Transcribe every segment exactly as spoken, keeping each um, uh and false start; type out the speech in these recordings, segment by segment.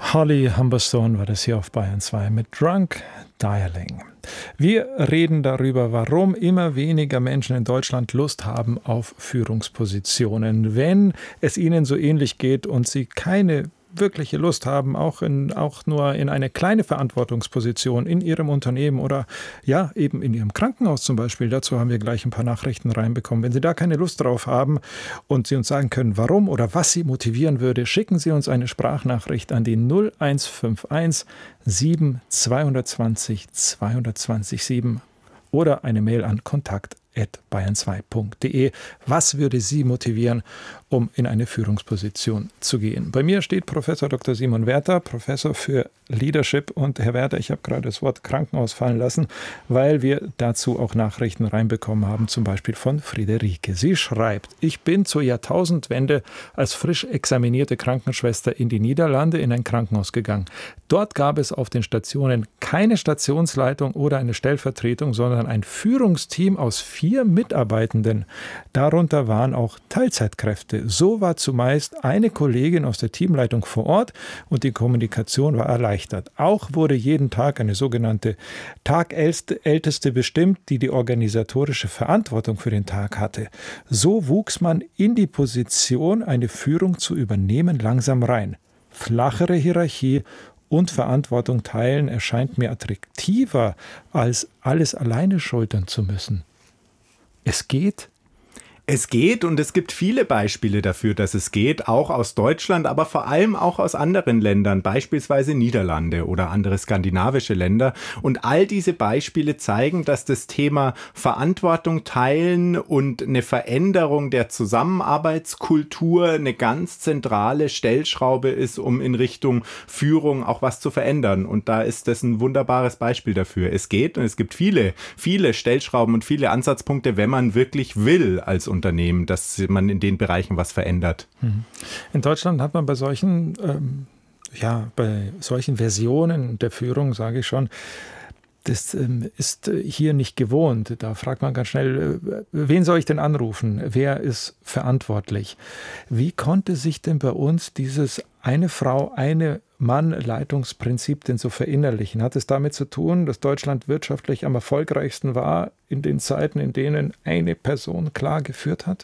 Holly Humberstone war das hier auf Bayern zwei mit Drunk Dialing. Wir reden darüber, warum immer weniger Menschen in Deutschland Lust haben auf Führungspositionen. Wenn es ihnen so ähnlich geht und sie keine wirkliche Lust haben, auch, in, auch nur in eine kleine Verantwortungsposition in ihrem Unternehmen oder ja, eben in ihrem Krankenhaus zum Beispiel. Dazu haben wir gleich ein paar Nachrichten reinbekommen. Wenn Sie da keine Lust drauf haben und Sie uns sagen können, warum oder was Sie motivieren würde, schicken Sie uns eine Sprachnachricht an die null eins fünf eins sieben zwei zwei null zwei zwei null sieben oder eine Mail an kontakt at bayern zwei punkt de. Was würde Sie motivieren, um in eine Führungsposition zu gehen? Bei mir steht Professor Doktor Simon Werther, Professor für Leadership. Und Herr Werther, ich habe gerade das Wort Krankenhaus fallen lassen, weil wir dazu auch Nachrichten reinbekommen haben, zum Beispiel von Friederike. Sie schreibt: Ich bin zur Jahrtausendwende als frisch examinierte Krankenschwester in die Niederlande in ein Krankenhaus gegangen. Dort gab es auf den Stationen keine Stationsleitung oder eine Stellvertretung, sondern ein Führungsteam aus vier Mitarbeitenden. Darunter waren auch Teilzeitkräfte. So war zumeist eine Kollegin aus der Teamleitung vor Ort und die Kommunikation war erleichtert. Auch wurde jeden Tag eine sogenannte Tagälteste bestimmt, die die organisatorische Verantwortung für den Tag hatte. So wuchs man in die Position, eine Führung zu übernehmen, langsam rein. Flachere Hierarchie und Verantwortung teilen erscheint mir attraktiver, als alles alleine schultern zu müssen. Es geht. Es geht und es gibt viele Beispiele dafür, dass es geht, auch aus Deutschland, aber vor allem auch aus anderen Ländern, beispielsweise Niederlande oder andere skandinavische Länder. Und all diese Beispiele zeigen, dass das Thema Verantwortung teilen und eine Veränderung der Zusammenarbeitskultur eine ganz zentrale Stellschraube ist, um in Richtung Führung auch was zu verändern. Und da ist das ein wunderbares Beispiel dafür. Es geht und es gibt viele, viele Stellschrauben und viele Ansatzpunkte, wenn man wirklich will als Unternehmen, dass man in den Bereichen was verändert. In Deutschland hat man bei solchen, ähm, ja, bei solchen Versionen der Führung, sage ich schon, das ähm, ist hier nicht gewohnt. Da fragt man ganz schnell, äh, wen soll ich denn anrufen? Wer ist verantwortlich? Wie konnte sich denn bei uns dieses eine Frau, eine Mann-Leitungsprinzip denn so verinnerlichen? Hat es damit zu tun, dass Deutschland wirtschaftlich am erfolgreichsten war in den Zeiten, in denen eine Person klar geführt hat?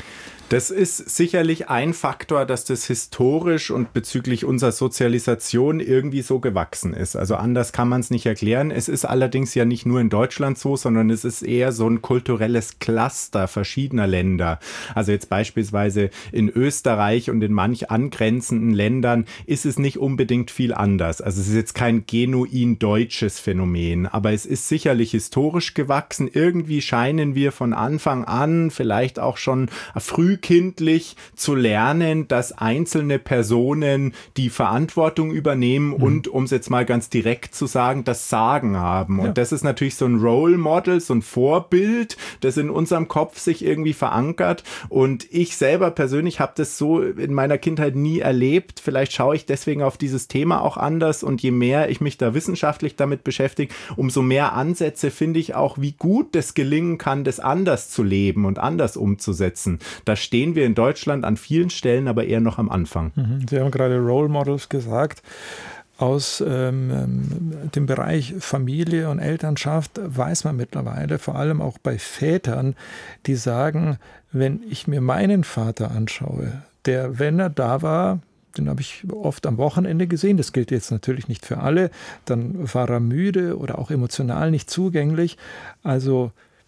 Das ist sicherlich ein Faktor, dass das historisch und bezüglich unserer Sozialisation irgendwie so gewachsen ist. Also anders kann man es nicht erklären. Es ist allerdings ja nicht nur in Deutschland so, sondern es ist eher so ein kulturelles Cluster verschiedener Länder. Also jetzt beispielsweise in Österreich und in manch angrenzenden Ländern ist es nicht unbedingt viel anders. Also es ist jetzt kein genuin deutsches Phänomen, aber es ist sicherlich historisch gewachsen. Irgendwie scheinen wir von Anfang an, vielleicht auch schon früh kindlich zu lernen, dass einzelne Personen die Verantwortung übernehmen mhm. und, um es jetzt mal ganz direkt zu sagen, das Sagen haben. Und ja. das ist natürlich so ein Role Model, so ein Vorbild, das in unserem Kopf sich irgendwie verankert. Und ich selber persönlich habe das so in meiner Kindheit nie erlebt. Vielleicht schaue ich deswegen auf dieses Thema auch anders. Und je mehr ich mich da wissenschaftlich damit beschäftige, umso mehr Ansätze finde ich auch, wie gut das gelingen kann, das anders zu leben und anders umzusetzen. Da stehen wir in Deutschland an vielen Stellen aber eher noch am Anfang. Sie haben gerade Role Models gesagt. Aus ähm, dem Bereich Familie und Elternschaft weiß man mittlerweile, vor allem auch bei Vätern, die sagen, wenn ich mir meinen Vater anschaue, der, wenn er da war, den habe ich oft am Wochenende gesehen, das gilt jetzt natürlich nicht für alle, dann war er müde oder auch emotional nicht zugänglich. Also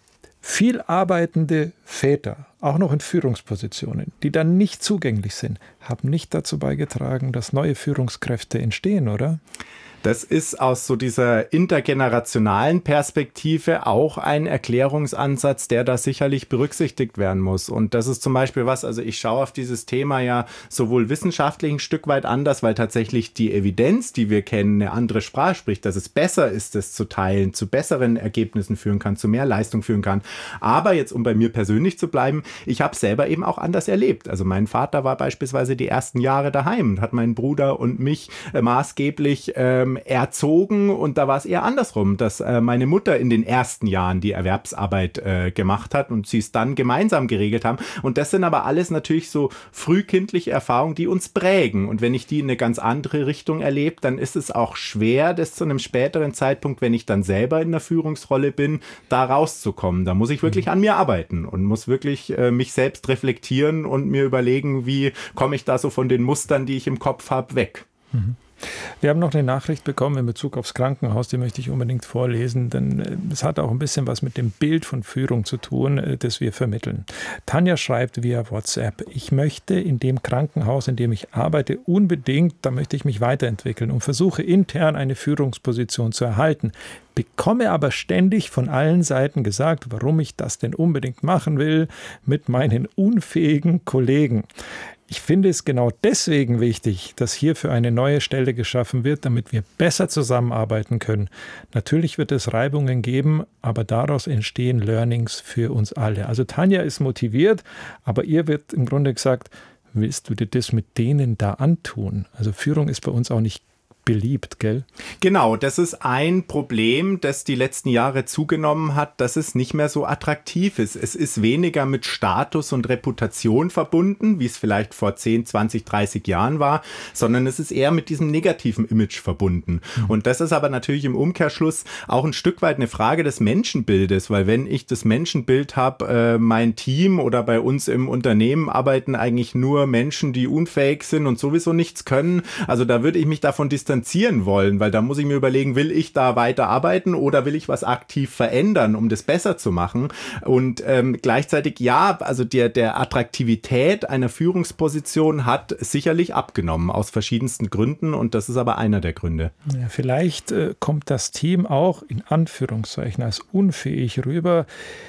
viel arbeitende Väter, auch noch in Führungspositionen, die dann nicht zugänglich sind, haben nicht dazu beigetragen, dass neue Führungskräfte entstehen, oder? Das ist aus so dieser intergenerationalen Perspektive auch ein Erklärungsansatz, der da sicherlich berücksichtigt werden muss. Und das ist zum Beispiel was, also ich schaue auf dieses Thema ja sowohl wissenschaftlich ein Stück weit anders, weil tatsächlich die Evidenz, die wir kennen, eine andere Sprache spricht, dass es besser ist, das zu teilen, zu besseren Ergebnissen führen kann, zu mehr Leistung führen kann. Aber jetzt, um bei mir persönlich persönlich zu bleiben, ich habe selber eben auch anders erlebt. Also mein Vater war beispielsweise die ersten Jahre daheim und hat meinen Bruder und mich äh, maßgeblich ähm, erzogen, und da war es eher andersrum, dass äh, meine Mutter in den ersten Jahren die Erwerbsarbeit äh, gemacht hat und sie es dann gemeinsam geregelt haben. Und das sind aber alles natürlich so frühkindliche Erfahrungen, die uns prägen. Und wenn ich die in eine ganz andere Richtung erlebe, dann ist es auch schwer, das zu einem späteren Zeitpunkt, wenn ich dann selber in der Führungsrolle bin, da rauszukommen. Da muss ich wirklich an mir arbeiten und muss wirklich äh, mich selbst reflektieren und mir überlegen, wie komme ich da so von den Mustern, die ich im Kopf habe, weg. Mhm. Wir haben noch eine Nachricht bekommen in Bezug aufs Krankenhaus, die möchte ich unbedingt vorlesen, denn es hat auch ein bisschen was mit dem Bild von Führung zu tun, das wir vermitteln. Tanja schreibt via WhatsApp: Ich möchte in dem Krankenhaus, in dem ich arbeite, unbedingt, da möchte ich mich weiterentwickeln und versuche intern eine Führungsposition zu erhalten, bekomme aber ständig von allen Seiten gesagt, warum ich das denn unbedingt machen will mit meinen unfähigen Kollegen. Ich finde es genau deswegen wichtig, dass hierfür eine neue Stelle geschaffen wird, damit wir besser zusammenarbeiten können. Natürlich wird es Reibungen geben, aber daraus entstehen Learnings für uns alle. Also Tanja ist motiviert, aber ihr wird im Grunde gesagt, willst du dir das mit denen da antun? Also Führung ist bei uns auch nicht beliebt, gell? Genau, das ist ein Problem, das die letzten Jahre zugenommen hat, dass es nicht mehr so attraktiv ist. Es ist weniger mit Status und Reputation verbunden, wie es vielleicht vor zehn, zwanzig, dreißig Jahren war, sondern es ist eher mit diesem negativen Image verbunden. Mhm. Und das ist aber natürlich im Umkehrschluss auch ein Stück weit eine Frage des Menschenbildes, weil wenn ich das Menschenbild habe, äh, mein Team oder bei uns im Unternehmen arbeiten eigentlich nur Menschen, die unfähig sind und sowieso nichts können, also da würde ich mich davon distanzieren wollen, weil da muss ich mir überlegen, will ich da weiter arbeiten oder will ich was aktiv verändern, um das besser zu machen? Und ähm, gleichzeitig, ja, also der, der Attraktivität einer Führungsposition hat sicherlich abgenommen, aus verschiedensten Gründen, und das ist aber einer der Gründe. Ja, vielleicht äh, kommt das Team auch in Anführungszeichen als unfähig rüber,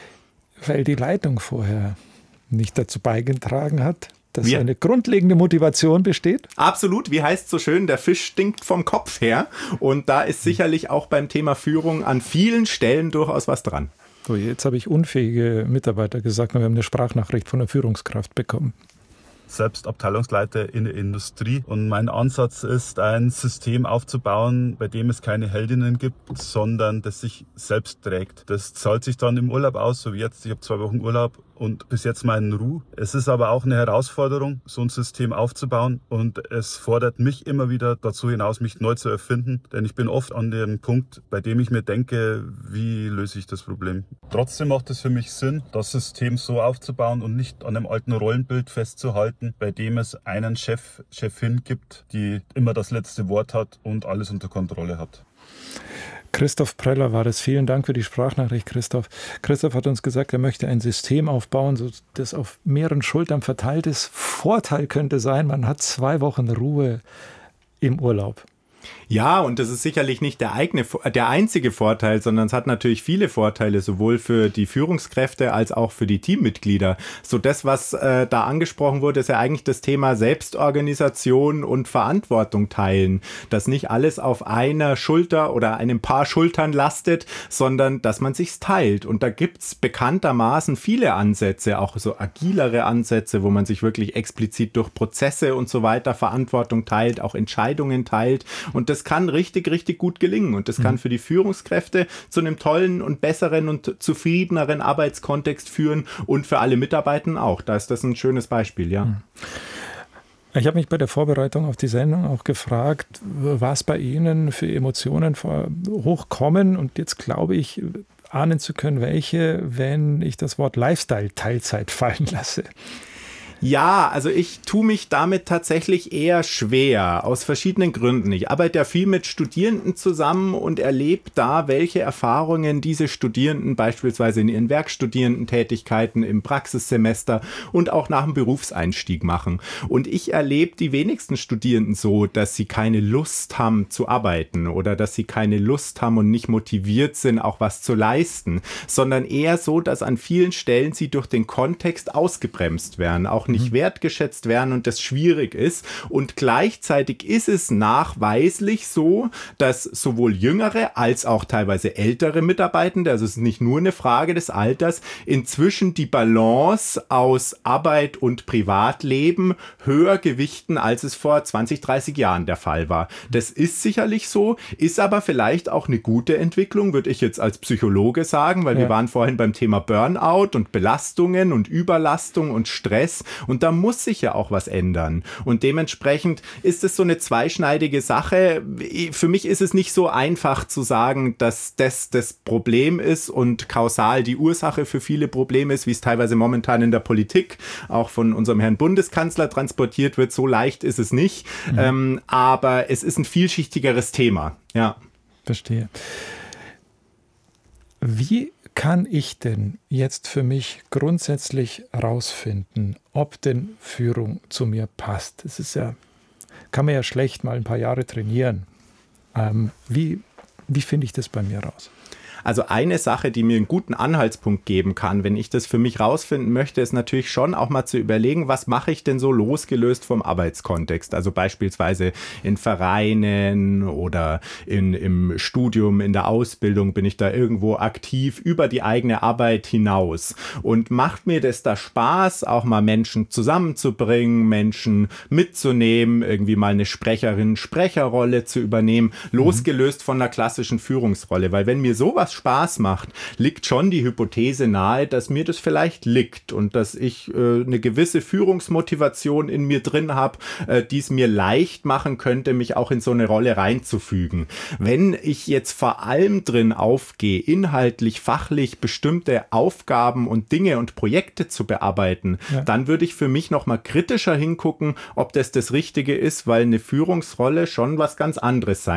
weil die Leitung vorher nicht dazu beigetragen hat, dass Wir. eine grundlegende Motivation besteht? Absolut, wie heißt es so schön, der Fisch stinkt vom Kopf her. Und da ist sicherlich auch beim Thema Führung an vielen Stellen durchaus was dran. So, jetzt habe ich unfähige Mitarbeiter gesagt und wir haben eine Sprachnachricht von der Führungskraft bekommen. Selbst Abteilungsleiter in der Industrie. Und mein Ansatz ist, ein System aufzubauen, bei dem es keine Heldinnen gibt, sondern das sich selbst trägt. Das zahlt sich dann im Urlaub aus, so wie jetzt. Ich habe zwei Wochen Urlaub und bis jetzt meinen Ruhe. Es ist aber auch eine Herausforderung, so ein System aufzubauen, und es fordert mich immer wieder dazu hinaus, mich neu zu erfinden, denn ich bin oft an dem Punkt, bei dem ich mir denke, wie löse ich das Problem. Trotzdem macht es für mich Sinn, das System so aufzubauen und nicht an einem alten Rollenbild festzuhalten, bei dem es einen Chef, Chefin gibt, die immer das letzte Wort hat und alles unter Kontrolle hat. Christoph Preller war das. Vielen Dank für die Sprachnachricht, Christoph. Christoph hat uns gesagt, er möchte ein System aufbauen, so das auf mehreren Schultern verteilt ist. Vorteil könnte sein, man hat zwei Wochen Ruhe im Urlaub. Ja, und das ist sicherlich nicht der eigene, der einzige Vorteil, sondern es hat natürlich viele Vorteile, sowohl für die Führungskräfte als auch für die Teammitglieder. So das, was äh, da angesprochen wurde, ist ja eigentlich das Thema Selbstorganisation und Verantwortung teilen. Dass nicht alles auf einer Schulter oder einem Paar Schultern lastet, sondern dass man sich's teilt. Und da gibt's bekanntermaßen viele Ansätze, auch so agilere Ansätze, wo man sich wirklich explizit durch Prozesse und so weiter Verantwortung teilt, auch Entscheidungen teilt. Und das kann richtig, richtig gut gelingen. Und das kann für die Führungskräfte zu einem tollen und besseren und zufriedeneren Arbeitskontext führen und für alle Mitarbeitenden auch. Da ist das ein schönes Beispiel, ja. Ich habe mich bei der Vorbereitung auf die Sendung auch gefragt, was bei Ihnen für Emotionen hochkommen. Und jetzt glaube ich, ahnen zu können, welche, wenn ich das Wort Lifestyle-Teilzeit fallen lasse. Ja, also ich tue mich damit tatsächlich eher schwer, aus verschiedenen Gründen. Ich arbeite ja viel mit Studierenden zusammen und erlebe da, welche Erfahrungen diese Studierenden beispielsweise in ihren Werkstudententätigkeiten im Praxissemester und auch nach dem Berufseinstieg machen. Und ich erlebe die wenigsten Studierenden so, dass sie keine Lust haben zu arbeiten oder dass sie keine Lust haben und nicht motiviert sind, auch was zu leisten, sondern eher so, dass an vielen Stellen sie durch den Kontext ausgebremst werden. Auch auch nicht mhm. wertgeschätzt werden und das schwierig ist. Und gleichzeitig ist es nachweislich so, dass sowohl jüngere als auch teilweise ältere Mitarbeitende, also es ist nicht nur eine Frage des Alters, inzwischen die Balance aus Arbeit und Privatleben höher gewichten, als es vor zwanzig, dreißig Jahren der Fall war. Das ist sicherlich so, ist aber vielleicht auch eine gute Entwicklung, würde ich jetzt als Psychologe sagen, weil ja. wir waren vorhin beim Thema Burnout und Belastungen und Überlastung und Stress und da muss sich ja auch was ändern. Und dementsprechend ist es so eine zweischneidige Sache. Für mich ist es nicht so einfach zu sagen, dass das das Problem ist und kausal die Ursache für viele Probleme ist, wie es teilweise momentan in der Politik auch von unserem Herrn Bundeskanzler transportiert wird. So leicht ist es nicht. Mhm. Ähm, aber es ist ein vielschichtigeres Thema. Ja. Verstehe. Wie kann ich denn jetzt für mich grundsätzlich rausfinden, ob denn Führung zu mir passt? Das ist ja, kann man ja schlecht mal ein paar Jahre trainieren. Ähm, wie, wie finde ich das bei mir raus? Also eine Sache, die mir einen guten Anhaltspunkt geben kann, wenn ich das für mich rausfinden möchte, ist natürlich schon auch mal zu überlegen, was mache ich denn so losgelöst vom Arbeitskontext? Also beispielsweise in Vereinen oder in, im Studium, in der Ausbildung bin ich da irgendwo aktiv über die eigene Arbeit hinaus. Und macht mir das da Spaß, auch mal Menschen zusammenzubringen, Menschen mitzunehmen, irgendwie mal eine Sprecherin, Sprecherrolle zu übernehmen, losgelöst von einer klassischen Führungsrolle. Weil wenn mir sowas Spaß macht, liegt schon die Hypothese nahe, dass mir das vielleicht liegt und dass ich äh, eine gewisse Führungsmotivation in mir drin habe, äh, die es mir leicht machen könnte, mich auch in so eine Rolle reinzufügen. Wenn ich jetzt vor allem drin aufgehe, inhaltlich, fachlich bestimmte Aufgaben und Dinge und Projekte zu bearbeiten, ja. dann würde ich für mich nochmal kritischer hingucken, ob das das Richtige ist, weil eine Führungsrolle schon was ganz anderes sein